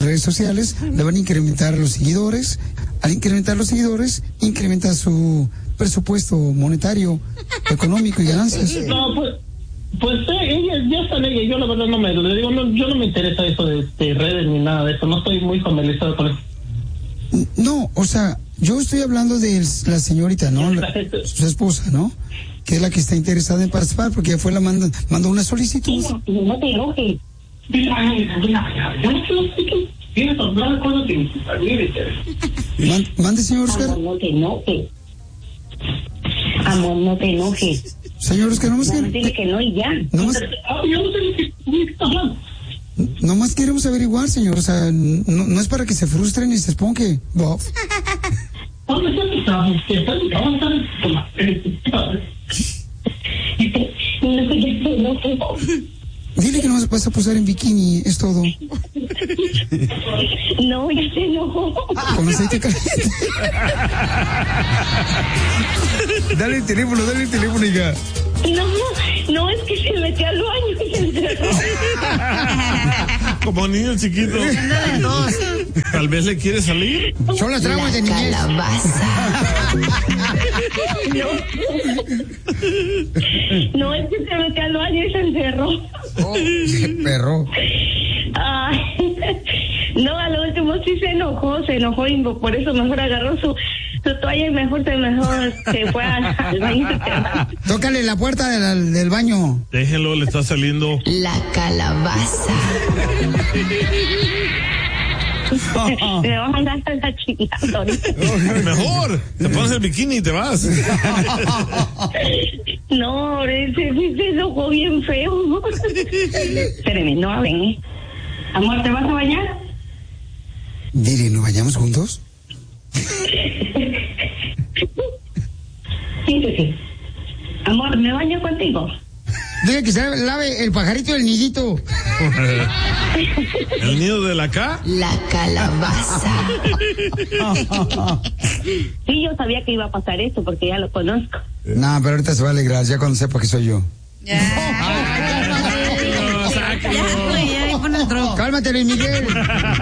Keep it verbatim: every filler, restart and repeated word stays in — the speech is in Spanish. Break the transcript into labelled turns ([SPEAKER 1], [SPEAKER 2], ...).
[SPEAKER 1] redes sociales, le van a incrementar los seguidores. Al incrementar los seguidores, incrementa su presupuesto monetario, económico y ganancias.
[SPEAKER 2] No, pues, pues eh, ella, ya está ella, yo la verdad no me, le digo, no, yo no me interesa eso de, de redes ni nada de eso, no estoy muy familiarizado con eso.
[SPEAKER 1] No, o sea, yo estoy hablando de la señorita, ¿no? La, su esposa, ¿no? Que es la que está interesada en participar, porque ella fue la manda, mandó una solicitud.
[SPEAKER 2] No, no te enojes. Yo no sé. Tienes hablar cosas que
[SPEAKER 1] Man, mande, señor Oscar.
[SPEAKER 2] Amor, no te enojes. Amor, no te enojes.
[SPEAKER 1] Señor Oscar, nomás
[SPEAKER 2] no, que... que no y ya.
[SPEAKER 1] Nomás,
[SPEAKER 2] yo no sé de qué estás hablando.
[SPEAKER 1] Nomás queremos averiguar, señor. O sea, no, no es para que se frustren y se esponje, Bob.
[SPEAKER 2] ¿Dónde está tu trabajo? Vamos a estar... No sé, no sé.
[SPEAKER 1] Dile que no vas a posar en bikini, es todo.
[SPEAKER 2] No, ya se enojó.
[SPEAKER 1] Con aceite caliente. Dale el teléfono, dale el teléfono, hija.
[SPEAKER 2] No, no, es que se metió al baño y se encerró.
[SPEAKER 3] Como niño chiquito. Tal vez le quiere salir.
[SPEAKER 1] Son las traumas de niñez.
[SPEAKER 2] No, no, es que se metió al baño y se encerró.
[SPEAKER 1] Oh, qué perro.
[SPEAKER 2] Ay, no, a lo último sí se enojó, se enojó y por eso mejor agarró su, su toalla y mejor se mejor se fue al, al baño.
[SPEAKER 1] Tócale la puerta de la, del baño.
[SPEAKER 3] Déjenlo, le está saliendo
[SPEAKER 4] la calabaza.
[SPEAKER 2] Me vas a andar a la chingada.
[SPEAKER 3] Mejor, te pones el bikini y te vas.
[SPEAKER 2] No, se, se enojó bien feo. Espérame, no hablen, ¿eh? Amor, ¿te vas a bañar?
[SPEAKER 1] Dile, ¿nos bañamos juntos?
[SPEAKER 2] Sí, sí, sí. Amor, ¿me baño contigo?
[SPEAKER 1] Dile que se lave el pajarito del nidito.
[SPEAKER 3] ¿El nido de la acá?
[SPEAKER 4] La calabaza.
[SPEAKER 2] Sí, yo sabía que iba a pasar esto porque ya lo conozco.
[SPEAKER 1] No, pero ahorita se va a alegrar ya cuando sepa que soy yo.
[SPEAKER 5] Ya. Ya, ya, ya, ya, ya, ya, ya, ya, ya, ya, ya, ya, ya, ya,
[SPEAKER 1] Cálmate, Luis Miguel.